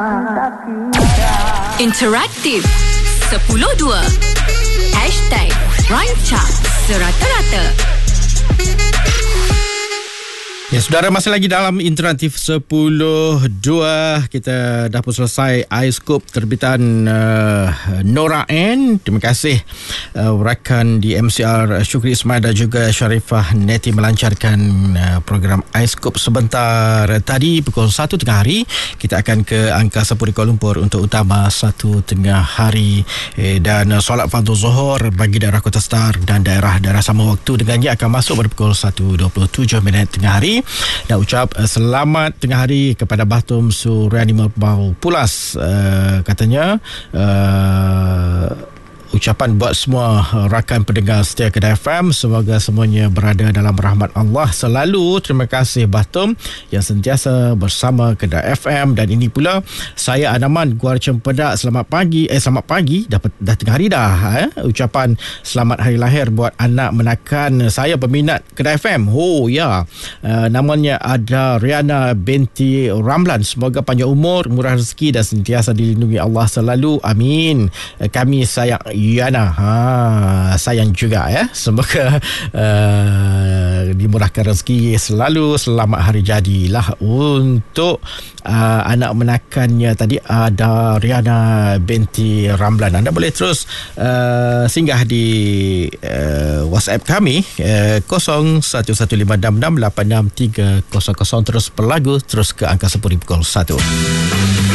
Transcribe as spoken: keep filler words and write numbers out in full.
Interaktif sepuluh dua Hashtag Rancak Serata-Rata. Ya, saudara, masih lagi dalam Interaktif sepuluh dua. Kita dah pun selesai iScope terbitan uh, Nora N. Terima kasih uh, rakan di M C R Syukri Ismail dan juga Sharifah Neti melancarkan uh, program iScope sebentar tadi pukul satu tengah hari. Kita akan ke Angkasa Puri Kuala Lumpur untuk utama satu tengah hari eh, dan uh, solat fardu zuhur bagi daerah Kota Star dan daerah-daerah sama waktu dengannya akan masuk pada pukul satu dua puluh tujuh minit tengah hari. Dan ucap uh, selamat tengah hari kepada Batum Suryani Merbau Pulas. Uh, katanya uh, ucapan buat semua rakan pendengar setia Kedah F M, semoga semuanya berada dalam rahmat Allah selalu. Terima kasih Batum yang sentiasa bersama Kedah F M. Dan ini pula saya Anaman Guar Cempedak. Selamat pagi eh selamat pagi dah, dah tengah hari dah eh? Ucapan selamat hari lahir buat anak menakan saya peminat Kedah F M. Oh ya, uh, namanya ada Riana binti Ramlan. Semoga panjang umur, murah rezeki dan sentiasa dilindungi Allah selalu, amin. Uh, kami sayang Yana, ha, sayang juga ya. Semoga uh, dimurahkan rezeki selalu. Selamat hari jadilah untuk uh, anak menakannya tadi ada Riana binti Ramlan. Anda boleh terus uh, singgah di uh, WhatsApp kami uh, kosong satu satu lima enam enam lapan enam tiga kosong kosong, terus berlagu terus ke Angkasa Puri pukul satu.